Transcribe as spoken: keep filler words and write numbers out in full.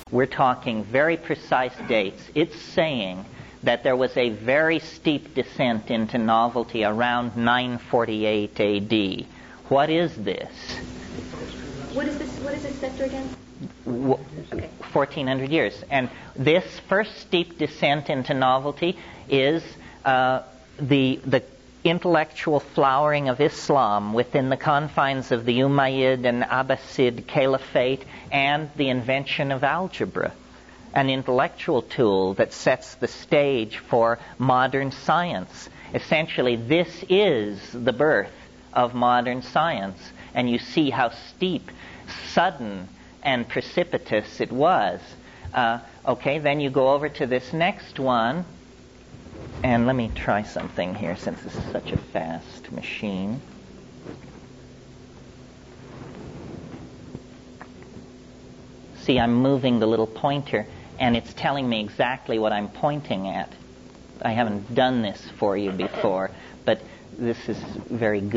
We're talking very precise dates. It's saying that there was a very steep descent into novelty around nine forty-eight A D. What is this? What is this? What is this sector again? W- Okay. fourteen hundred years. And this first steep descent into novelty is uh, the the intellectual flowering of Islam within the confines of the Umayyad and Abbasid Caliphate and the invention of algebra, an intellectual tool that sets the stage for modern science. Essentially, this is the birth of modern science, and you see how steep, sudden, and precipitous it was. Uh, okay, then you go over to this next one, and let me try something here since this is such a fast machine. See, I'm moving the little pointer, and it's telling me exactly what I'm pointing at. I haven't done this for you before, but this is very good.